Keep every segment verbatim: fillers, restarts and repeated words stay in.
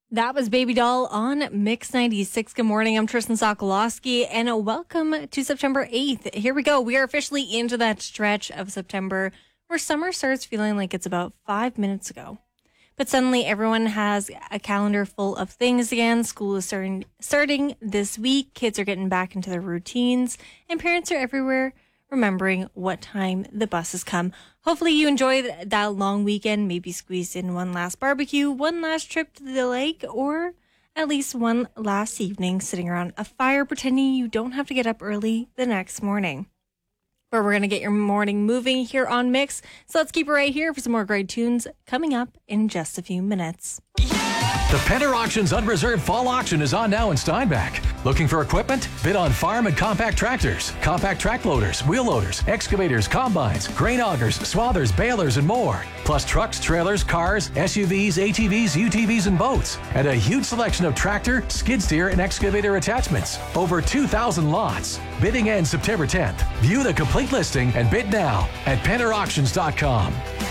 That was Baby Doll on Mix ninety-six. Good morning. I'm Tristan Sokolowski, and a welcome to September eighth. Here we go. We are officially into that stretch of September where summer starts feeling like it's about five minutes ago. But suddenly everyone has a calendar full of things again. School is starting, starting this week. Kids are getting back into their routines, and parents are everywhere remembering what time the buses come. Hopefully you enjoyed that long weekend, maybe squeeze in one last barbecue, one last trip to the lake, or at least one last evening sitting around a fire pretending you don't have to get up early the next morning. But we're going to get your morning moving here on Mix, so let's keep it right here for some more great tunes coming up in just a few minutes. The Pender Auctions Unreserved Fall Auction is on now in Steinbach. Looking for equipment? Bid on farm and compact tractors, compact track loaders, wheel loaders, excavators, combines, grain augers, swathers, balers, and more. Plus trucks, trailers, cars, S U Vs, A T Vs, U T Vs, and boats. And a huge selection of tractor, skid steer, and excavator attachments. Over two thousand lots. Bidding ends September tenth. View the complete listing and bid now at pender auctions dot com.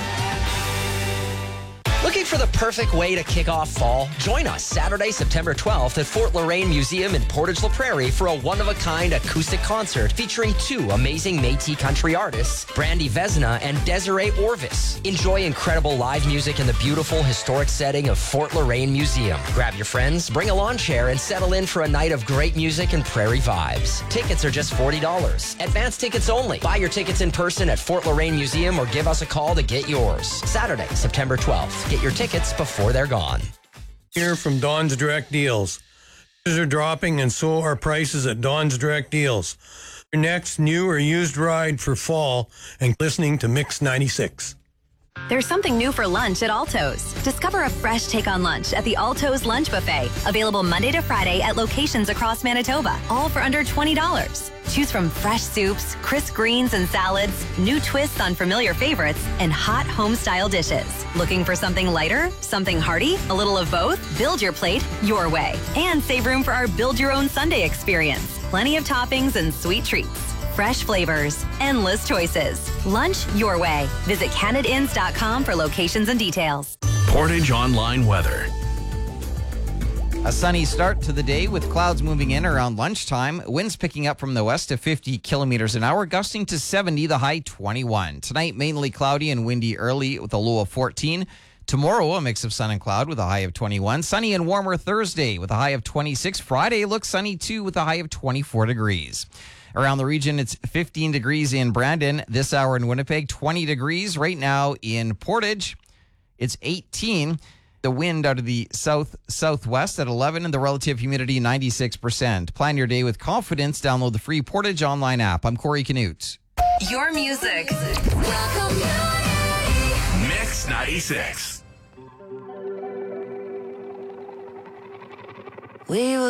Looking for the perfect way to kick off fall? Join us Saturday, September twelfth at Fort Loraine Museum in Portage La Prairie for a one-of-a-kind acoustic concert featuring two amazing Métis country artists, Brandy Vesna and Desiree Orvis. Enjoy incredible live music in the beautiful historic setting of Fort Loraine Museum. Grab your friends, bring a lawn chair, and settle in for a night of great music and prairie vibes. Tickets are just forty dollars. Advance tickets only. Buy your tickets in person at Fort Loraine Museum or give us a call to get yours. Saturday, September twelfth. Get your tickets before they're gone. Here from Don's Direct Deals. Prices are dropping and so are prices at Don's Direct Deals. Your next new or used ride for fall and listening to Mix ninety-six. There's something new for lunch at Alto's. Discover a fresh take on lunch at the Alto's Lunch Buffet. Available Monday to Friday at locations across Manitoba, all for under twenty dollars. Choose from fresh soups, crisp greens and salads, new twists on familiar favorites, and hot home-style dishes. Looking for something lighter? Something hearty? A little of both? Build your plate your way. And save room for our Build Your Own Sunday experience. Plenty of toppings and sweet treats. Fresh flavors, endless choices. Lunch your way. Visit canada inns dot com for locations and details. Portage Online Weather. A sunny start to the day with clouds moving in around lunchtime. Winds picking up from the west to fifty kilometers an hour, gusting to seventy, the high twenty-one. Tonight, mainly cloudy and windy early with a low of fourteen. Tomorrow, a mix of sun and cloud with a high of twenty-one. Sunny and warmer Thursday with a high of twenty-six. Friday looks sunny too with a high of twenty-four degrees. Around the region, it's fifteen degrees in Brandon. This hour in Winnipeg, twenty degrees. Right now in Portage, it's eighteen. The wind out of the south-southwest at eleven and the relative humidity ninety-six percent. Plan your day with confidence. Download the free Portage Online app. I'm Corey Canute. Your music. Mix ninety-six. We